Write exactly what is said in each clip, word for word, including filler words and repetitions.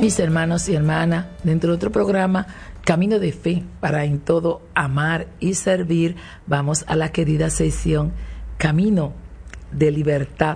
Mis hermanos y hermanas, dentro de otro programa, Camino de Fe, para en todo amar y servir, vamos a la querida sección Camino de Libertad.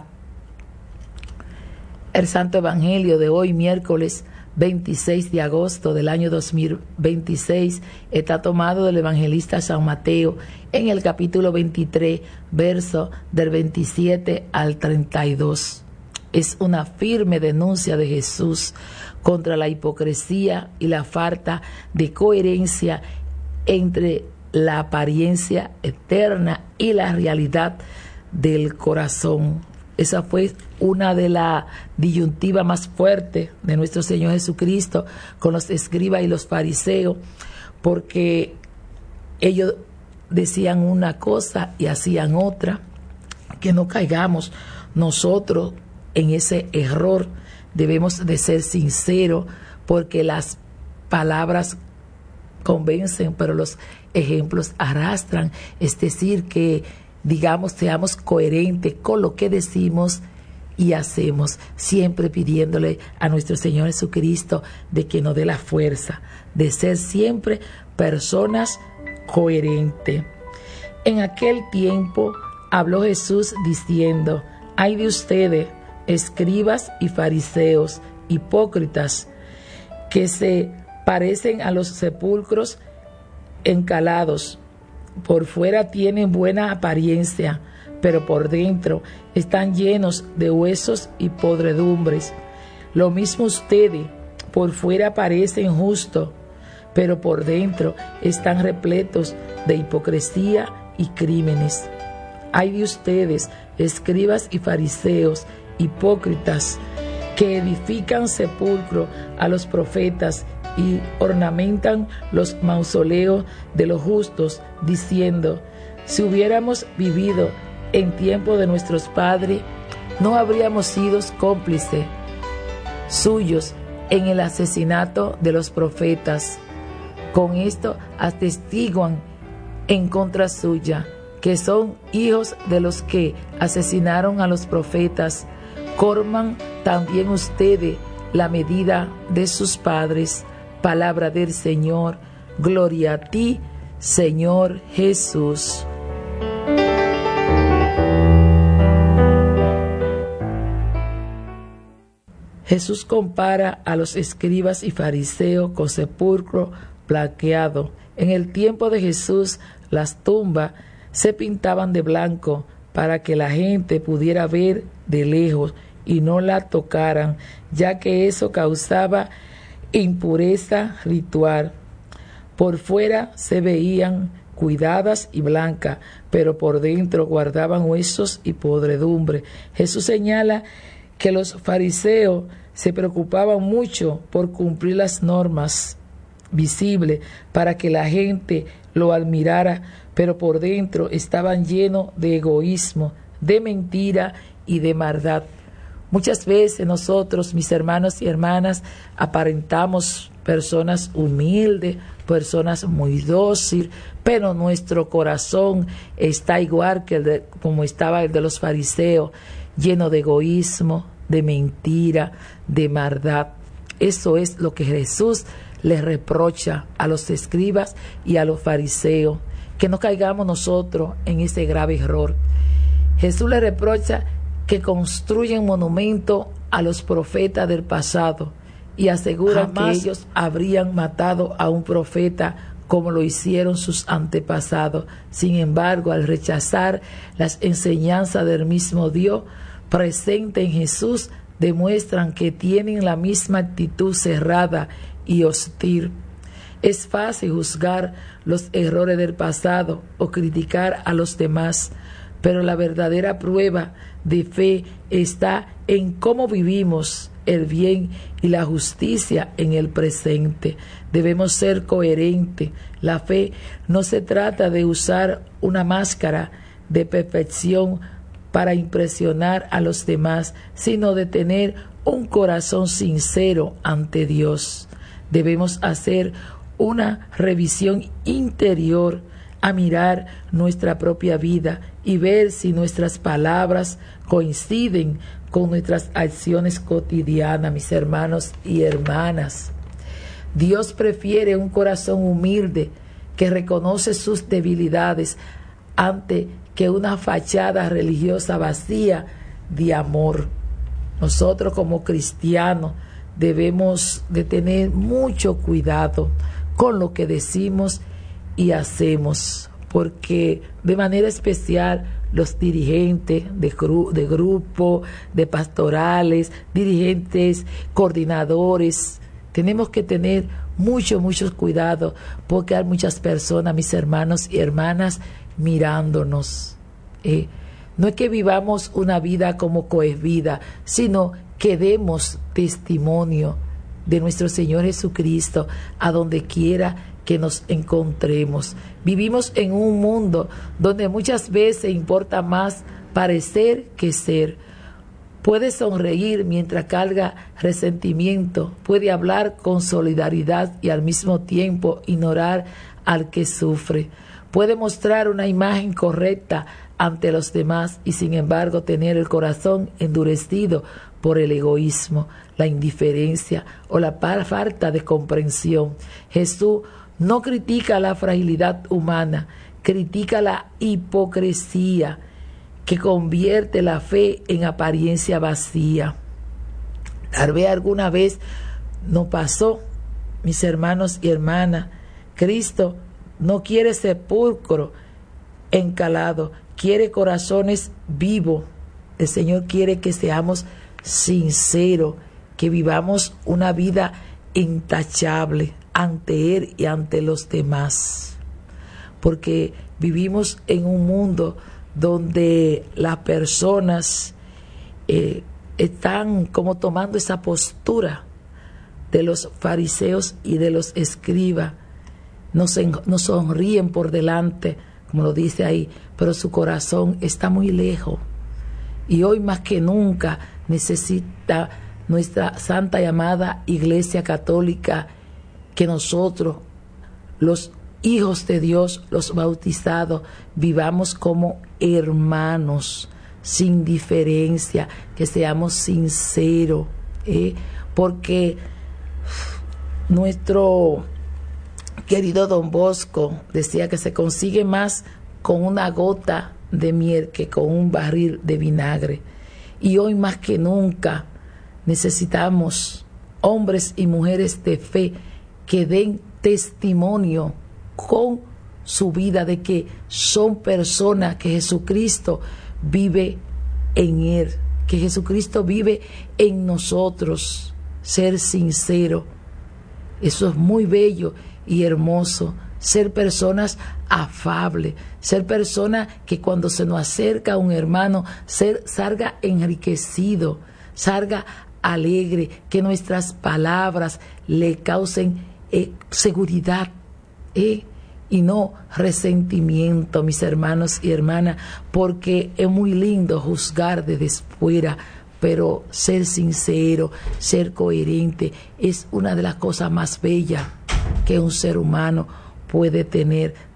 El Santo Evangelio de hoy, miércoles veintiséis de agosto del año dos mil veintiséis, está tomado del evangelista San Mateo en el capítulo veintitrés, verso del veintisiete al treinta y dos. Es una firme denuncia de Jesús contra la hipocresía y la falta de coherencia entre la apariencia eterna y la realidad del corazón. Esa fue una de las disyuntivas más fuertes de nuestro Señor Jesucristo con los escribas y los fariseos, porque ellos decían una cosa y hacían otra. Que no caigamos nosotros en ese error. Debemos de ser sinceros, porque las palabras convencen, pero los ejemplos arrastran. Es decir, que digamos, seamos coherentes con lo que decimos y hacemos, siempre pidiéndole a nuestro Señor Jesucristo de que nos dé la fuerza de ser siempre personas coherentes. En aquel tiempo habló Jesús diciendo: ay de ustedes, escribas y fariseos, hipócritas, que se parecen a los sepulcros encalados. Por fuera tienen buena apariencia, pero por dentro están llenos de huesos y podredumbres. Lo mismo ustedes, por fuera parecen justos, pero por dentro están repletos de hipocresía y crímenes. Ay de ustedes, escribas y fariseos, hipócritas, que edifican sepulcro a los profetas y ornamentan los mausoleos de los justos, diciendo: si hubiéramos vivido en tiempo de nuestros padres, no habríamos sido cómplices suyos en el asesinato de los profetas. Con esto atestiguan en contra suya, que son hijos de los que asesinaron a los profetas. Colman también ustedes la medida de sus padres. Palabra del Señor. Gloria a ti, Señor Jesús. Jesús compara a los escribas y fariseos con sepulcro blanqueado. En el tiempo de Jesús, las tumbas se pintaban de blanco para que la gente pudiera ver de lejos y no la tocaran, ya que eso causaba impureza ritual. Por fuera se veían cuidadas y blancas, pero por dentro guardaban huesos y podredumbre. Jesús señala que los fariseos se preocupaban mucho por cumplir las normas visibles para que la gente lo admirara, pero por dentro estaban llenos de egoísmo, de mentira y de maldad. Muchas veces nosotros, mis hermanos y hermanas, aparentamos personas humildes, personas muy dóciles, pero nuestro corazón está igual que el de, como estaba el de los fariseos, lleno de egoísmo, de mentira, de maldad. Eso es lo que Jesús les reprocha a los escribas y a los fariseos, que no caigamos nosotros en ese grave error. Jesús les reprocha que construyen monumentos a los profetas del pasado y aseguran Jamás. que ellos habrían matado a un profeta como lo hicieron sus antepasados. Sin embargo, al rechazar las enseñanzas del mismo Dios presente en Jesús, demuestran que tienen la misma actitud cerrada y hostil. Es fácil juzgar los errores del pasado o criticar a los demás, pero la verdadera prueba de fe está en cómo vivimos el bien y la justicia en el presente. Debemos ser coherentes. La fe no se trata de usar una máscara de perfección para impresionar a los demás, sino de tener un corazón sincero ante Dios. Debemos hacer una revisión interior, a mirar nuestra propia vida y ver si nuestras palabras coinciden con nuestras acciones cotidianas, mis hermanos y hermanas. Dios prefiere un corazón humilde que reconoce sus debilidades ante que una fachada religiosa vacía de amor. Nosotros como cristianos debemos de tener mucho cuidado con lo que decimos y hacemos, porque de manera especial los dirigentes de, gru- de grupo, de pastorales, dirigentes, coordinadores, tenemos que tener mucho, mucho cuidado, porque hay muchas personas, mis hermanos y hermanas, mirándonos. ¿eh? No es que vivamos una vida como cohibida, sino que demos testimonio de nuestro Señor Jesucristo a donde quiera que nos encontremos. Vivimos en un mundo donde muchas veces importa más parecer que ser. Puede sonreír mientras carga resentimiento, puede hablar con solidaridad y al mismo tiempo ignorar al que sufre. Puede mostrar una imagen correcta ante los demás y sin embargo tener el corazón endurecido por el egoísmo, la indiferencia o la falta de comprensión. Jesús no critica la fragilidad humana, critica la hipocresía que convierte la fe en apariencia vacía. Tal vez alguna vez nos pasó, mis hermanos y hermanas, Cristo no quiere sepulcro encalado, quiere corazones vivos. El Señor quiere que seamos sinceros, que vivamos una vida intachable ante Él y ante los demás. Porque vivimos en un mundo donde las personas eh, están como tomando esa postura de los fariseos y de los escribas. Nos, en, nos sonríen por delante, como lo dice ahí, pero su corazón está muy lejos. Y hoy más que nunca necesita nuestra santa y amada Iglesia Católica que nosotros, los hijos de Dios, los bautizados, vivamos como hermanos, sin diferencia, que seamos sinceros, ¿eh? porque nuestro querido Don Bosco decía que se consigue más con una gota de miel que con un barril de vinagre. Y hoy más que nunca necesitamos hombres y mujeres de fe que den testimonio con su vida de que son personas que Jesucristo vive en él, que Jesucristo vive en nosotros. Ser sincero, eso es muy bello y hermoso. Ser personas afables, ser personas que cuando se nos acerca un hermano, ser, salga enriquecido, salga alegre, que nuestras palabras le causen eh, seguridad eh, y no resentimiento, mis hermanos y hermanas, porque es muy lindo juzgar desde fuera, pero ser sincero, ser coherente, es una de las cosas más bellas que un ser humano puede tener